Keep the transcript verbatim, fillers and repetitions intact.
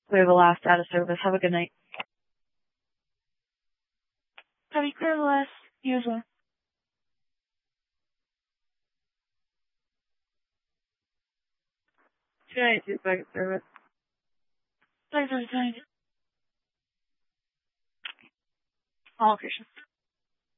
We have a last out of service. Have a good night. Happy clear the last. You as well. Good night, two second service. Thanks for the time. All Christian.